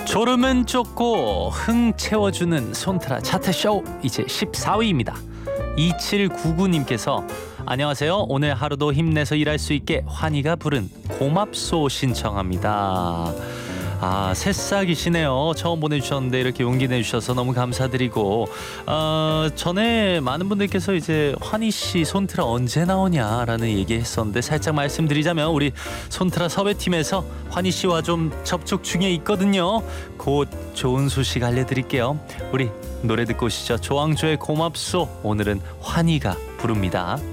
졸음은 쫓고 흥 채워주는 손트라 차트쇼 이제 14위입니다. 2799님께서 안녕하세요. 오늘 하루도 힘내서 일할 수 있게 환희가 부른 고맙소 신청합니다. 새싹이시네요. 처음 보내주셨는데 이렇게 용기 내주셔서 너무 감사드리고 전에 많은 분들께서 이제 환희씨 손트라 언제 나오냐라는 얘기했었는데 살짝 말씀드리자면 우리 손트라 섭외팀에서 환희씨와 좀 접촉 중에 있거든요. 곧 좋은 소식 알려드릴게요. 우리 노래 듣고 오시죠. 조항조의 고맙소. 오늘은 환희가 부릅니다.